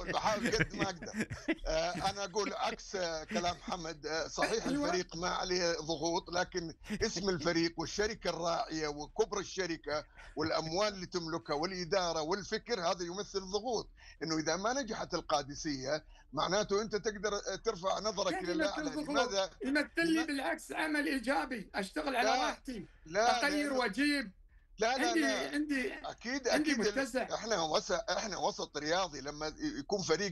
بحاول قد ما اقدر. انا اقول عكس كلام حمد. صحيح الفريق ما عليه ضغوط، لكن اسم الفريق والشركه الراعيه وكبر الشركه والاموال اللي تملكها والاداره والفكر هذا يمثل ضغوط. انه اذا ما نجحت القادسيه معناته انت تقدر ترفع نظرك الى كلمة الاعلى. الضغوط لماذا؟ يمثل لي بالعكس عمل إيجابي، أشتغل على لا راحتي، لا أغير لانه وأجيب. لا لا عندي لا عندي اكيد عندي اكيد. متسع. احنا وسط رياضي. لما يكون فريق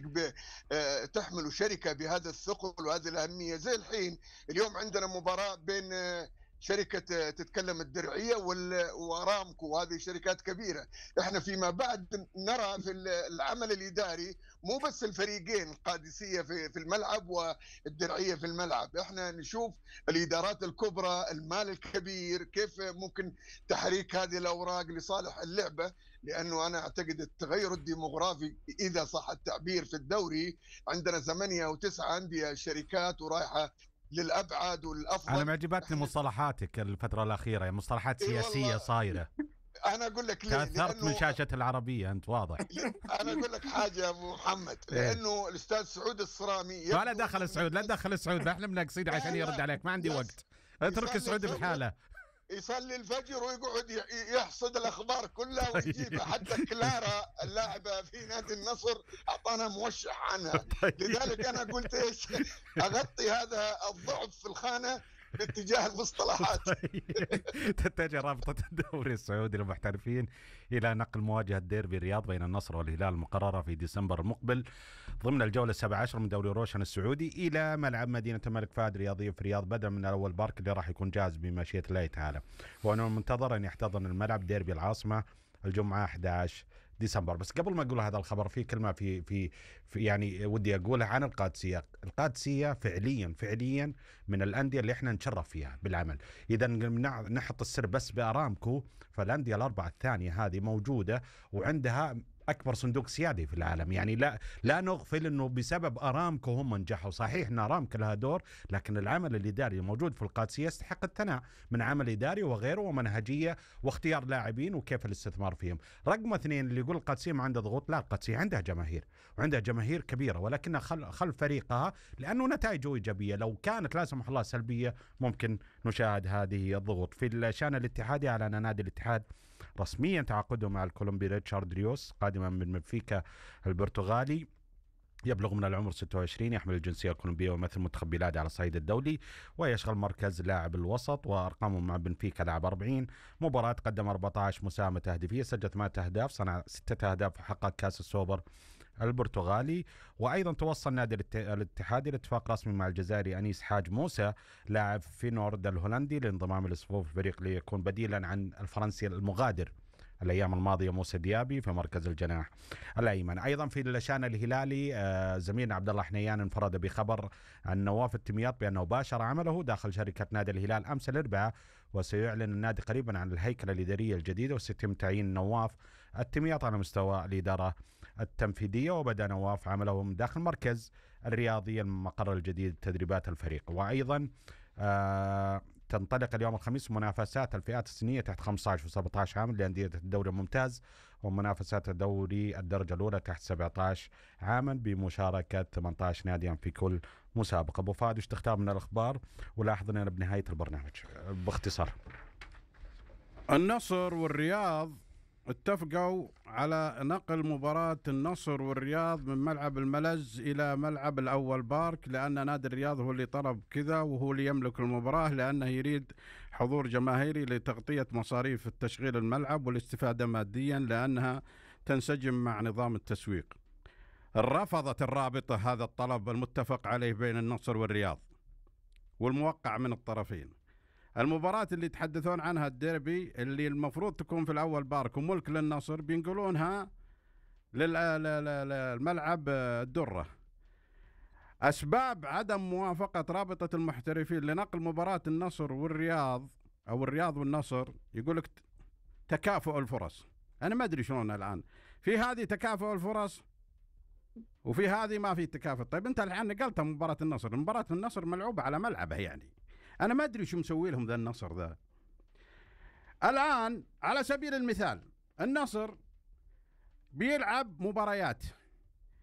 تحمل شركه بهذا الثقل وهذه الاهميه، زي الحين اليوم عندنا مباراه بين شركه تتكلم الدرعيه وارامكو، وهذه شركات كبيره. احنا فيما بعد نرى في العمل الاداري مو بس الفريقين، القادسيه في الملعب والدرعيه في الملعب، احنا نشوف الادارات الكبرى، المال الكبير، كيف ممكن تحريك هذه الأوراق لصالح اللعبة. لأنه أنا أعتقد التغير الديموغرافي إذا صح التعبير في الدوري، عندنا 8 أو 9 أندية شركات ورايحة للأبعد أنا والأفضل. معجبتني مصطلحاتك الفترة الأخيرة، مصطلحات سياسية والله صايرة. أنا أقول لك ليه. تأثرت من شاشة العربية أنت، واضح. أنا أقول لك حاجة يا أبو محمد، لأنه الأستاذ سعود الصرامي لا دخل سعود، لا تدخل سعود، احنا بنقصد عشان يرد عليك، ما عندي وقت. اترك سعود بحاله. يصلي الفجر ويقعد يحصد الاخبار كلها ويجيبها. حتى كلارا اللاعبه في نادي النصر اعطانا موشح عنها. لذلك انا قلت ايش، اغطي هذا الضعف في الخانه باتجاه المصطلحات. تتجه رابطة الدوري السعودي للمحترفين إلى نقل مواجهة ديربي الرياض بين النصر والهلال المقررة في ديسمبر المقبل ضمن الجولة 17 من دوري روشن السعودي إلى ملعب مدينة الملك فهد الرياضية في الرياض، بدلا من الأول بارك اللي راح يكون جاهز بمشيئة الله تعالى. وأنا منتظر أن يحتضن الملعب ديربي العاصمة الجمعة 11 ديسمبر. بس قبل ما أقول هذا الخبر، في كلمة في يعني ودي أقولها عن القادسية. القادسية فعليا من الأندية اللي احنا نشرف فيها بالعمل. إذا نحط السر بس بأرامكو، فالأندية الأربعة الثانية هذه موجودة وعندها أكبر صندوق سيادي في العالم. يعني لا نغفل أنه بسبب أرامكو هم نجحوا. صحيح أن أرامكو لها دور، لكن العمل الإداري الموجود في القادسية يستحق الثناء، من عمل إداري وغيره ومنهجية واختيار لاعبين وكيف الاستثمار فيهم. رقم 2 اللي يقول القادسية ما عندها ضغوط، لا، القادسية عندها جماهير وعندها جماهير كبيرة، ولكنها خلف فريقها لأنه نتائجه إيجابية. لو كانت لا سمح الله سلبية ممكن نشاهد هذه الضغوط. في الشان الاتحادي، أعلن نادي الاتحاد رسميا تعاقده مع الكولومبي ريتشارد ريوس قادما من بنفيكا البرتغالي، يبلغ من العمر 26، يحمل الجنسية الكولومبية ويمثل منتخب بلاده على الصعيد الدولي، ويشغل مركز لاعب الوسط. وأرقامه مع بنفيكا لاعب 40 مباراة، قدم 14 مساهمة تهديفية، سجل 8 أهداف، صنع 6 أهداف، وحقق كأس السوبر البرتغالي. وأيضا توصل نادي الاتحادي لاتفاق رسمي مع الجزائري أنيس حاج موسى لاعب فينورد الهولندي لانضمام لصفوف الفريق ليكون بديلا عن الفرنسي المغادر الأيام الماضية موسى ديابي في مركز الجناح الأيمن. أيضا في الشان الهلالي، زميلنا عبد الله حنيان انفرد بخبر عن نواف التمياط بأنه باشر عمله داخل شركة نادي الهلال أمس الأربعاء، وسيعلن النادي قريبا عن الهيكلة الإدارية الجديدة، وسيتم تعيين نواف التمياط على مستوى الإدارة التنفيذية. وبدأ نواف عمله من داخل مركز الرياضي المقر الجديد تدريبات الفريق. وأيضا تنطلق اليوم الخميس منافسات الفئات السنية تحت 15 و17 عام لأندية الدوري الممتاز، ومنافسات الدوري الدرجة الأولى تحت 17 عاما بمشاركة 18 ناديا في كل مسابقة. أبو فهد، وش تختار من الأخبار؟ ولاحظ أننا بنهاية البرنامج باختصار. النصر والرياض اتفقوا على نقل مباراة النصر والرياض من ملعب الملز إلى ملعب الأول بارك، لأن نادي الرياض هو اللي طلب كذا وهو اللي يملك المباراة، لأنه يريد حضور جماهيري لتغطية مصاريف التشغيل الملعب والاستفادة ماديا، لأنها تنسجم مع نظام التسويق. رفضت الرابطة هذا الطلب المتفق عليه بين النصر والرياض والموقع من الطرفين. المباراة اللي يتحدثون عنها الديربي اللي المفروض تكون في الأول بارك وملك للنصر بينقلونها للملعب الدرة. أسباب عدم موافقة رابطة المحترفين لنقل مباراة النصر والرياض أو الرياض والنصر، يقولك تكافؤ الفرص. أنا ما أدري شلون الآن في هذه تكافؤ الفرص وفي هذه ما في تكافؤ. طيب أنت الآن نقلت مباراة النصر ملعوبة على ملعبه، يعني أنا ما أدري شو مسوي لهم ذا النصر ذا. الآن على سبيل المثال النصر بيلعب مباريات